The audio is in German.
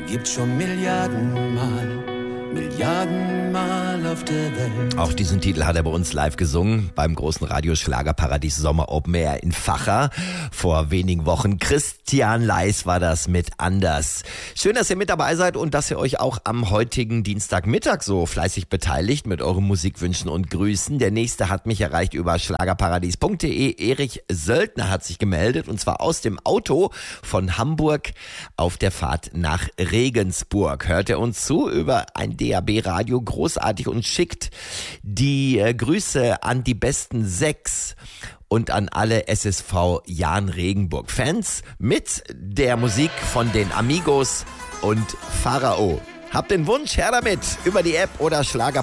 gibt's schon Milliardenmal auf der Welt. Auch diesen Titel hat er bei uns live gesungen beim großen Radioschlagerparadies Sommer Open Air in Vacha vor wenigen Wochen. Christian Leis war das mit Anders. Schön, dass ihr mit dabei seid und dass ihr euch auch am heutigen Dienstagmittag so fleißig beteiligt mit euren Musikwünschen und Grüßen. Der nächste hat mich erreicht über schlagerparadies.de. Erich Söldner hat sich gemeldet und zwar aus dem Auto von Hamburg auf der Fahrt nach Regensburg. Hört er uns zu über ein DAB-Radio, großartig, und schickt die Grüße an die besten 6 und an alle SSV Jahn Regenburg Fans mit der Musik von den Amigos und Pharao. Habt den Wunsch, her damit über die App oder Schlager